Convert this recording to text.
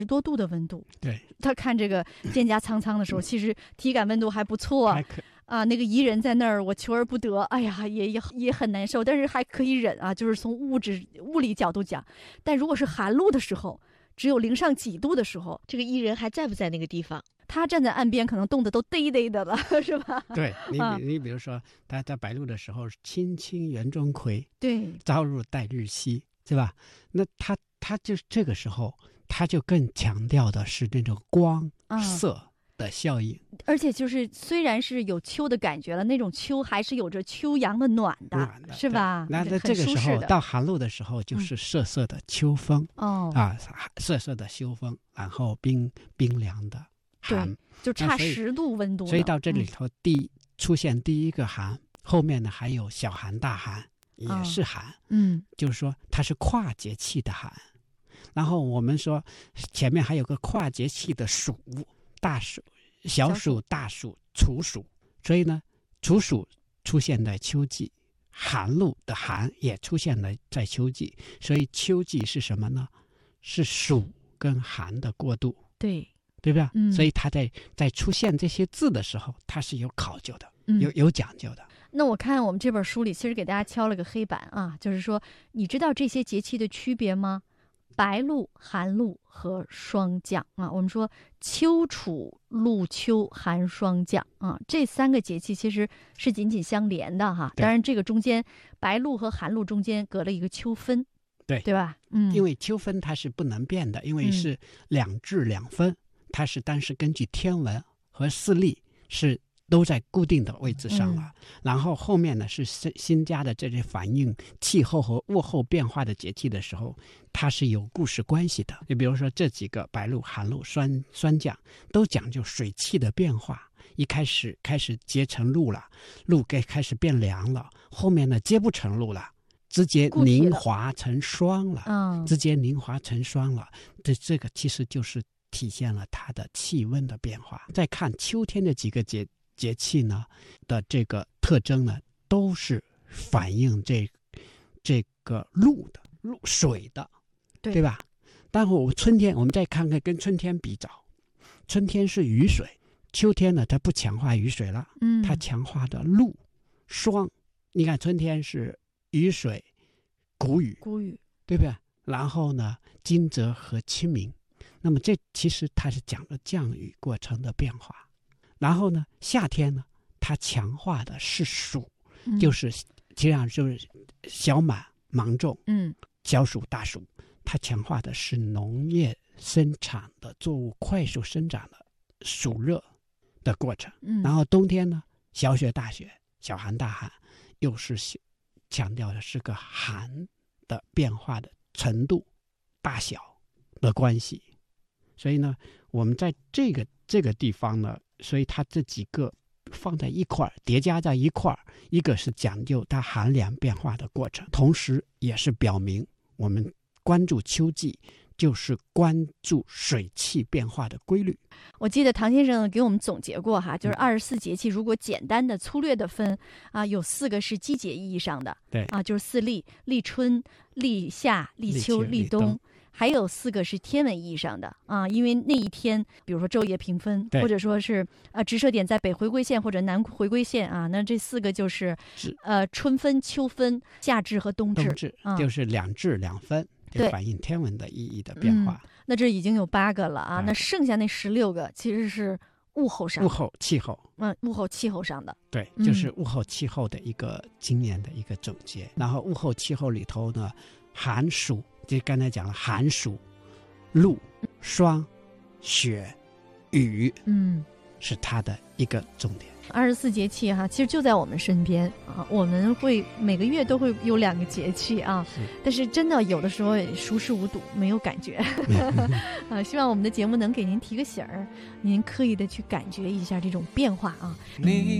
多度的温度。 对， 他看这个蒹葭苍苍的时候，其实体感温度还不错还可啊。那个宜人在那儿，我求而不得，哎呀，也很难受，但是还可以忍啊，就是从物理角度讲。但如果是寒露的时候，只有零上几度的时候， 这个伊人还在不在那个地方？ 他站在岸边，可能冻得都嘚嘚的了，是吧？ 对你比如说，他在白露的时候，青青园中葵， 对， 朝入待日晞，是吧？那他就是这个时候，他就更强调的是那种光色的效应。 而且就是虽然是有秋的感觉了，那种秋还是有着秋阳的暖的，是吧？ 那在这个时候到寒露的时候，就是瑟瑟的秋风，瑟瑟的秋风，然后冰凉的寒， 就差10度温度。 所以到这里头出现第一个寒，后面呢还有小寒大寒，也是寒，就是说它是跨节气的寒。然后我们说前面还有个跨节气的暑，大暑、小暑、大暑、处暑，所以呢，处暑出现在秋季，寒露的寒也出现了在秋季，所以秋季是什么呢？是暑跟寒的过渡，对吧？所以它在出现这些字的时候，它是有考究的，有讲究的。 那我看我们这本书里其实给大家敲了个黑板啊，就是说你知道这些节气的区别吗？白露、寒露和霜降啊，我们说秋处、露秋、寒霜降啊，这3个节气其实是紧紧相连的哈。当然，这个中间白露和寒露中间隔了一个秋分，对吧？ 因为秋分它是不能变的，因为是2至2分，它是但是根据天文和四历是都在固定的位置上了，然后后面呢是新加的这些反映气候和物候变化的节气的时候，它是有故事关系的。就比如说这几个白露、寒露、霜降都讲究水汽的变化，一开始结成露了，露开始变凉了，后面呢结不成露了，直接凝华成霜了，这个其实就是体现了它的气温的变化。再看秋天的几个节气呢的这个特征呢，都是反映这个露水的，对吧？但是春天我们再看看跟春天比照，春天是雨水，秋天呢它不强化雨水了，它强化的露霜。你看春天是雨水、谷雨，对不对？然后呢惊蛰和清明，那么这其实它是讲了降雨过程的变化。然后呢夏天呢它强化的是暑，就是实际上就是小满芒种，小暑大暑，它强化的是农业生产的作物快速生长的暑热的过程。然后冬天呢小雪大雪、小寒大寒，又是强调的是个寒的变化的程度大小的关系。所以呢我们在这个地方呢，所以它这几个放在一块儿，叠加在一块儿，一个是讲究它寒凉变化的过程，同时也是表明我们关注秋季就是关注水汽变化的规律。 我记得唐先生给我们总结过哈，就是24节气如果简单的粗略的分啊，有4个是季节意义上的， 对啊，就是4立：立春、立夏、立秋、立冬。还有4个是天文意义上的啊，因为那一天，比如说昼夜平分，或者说是直射点在北回归线或者南回归线啊，那这4个就是春分、秋分、夏至和冬至， 就是2至2分，就反映天文的意义的变化。 那这已经有8个了啊，那剩下那16个其实是物候上的，物候气候上的， 对，就是物候气候的一个今年的一个总结。然后物候气候里头呢，寒暑就刚才讲了，寒暑、露、霜、雪、雨，是它的一个重点。 24节气哈，其实就在我们身边啊，我们会每个月都会有2个节气啊，但是真的有的时候熟视无睹，没有感觉啊。希望我们的节目能给您提个醒儿，您刻意的去感觉一下这种变化啊。 你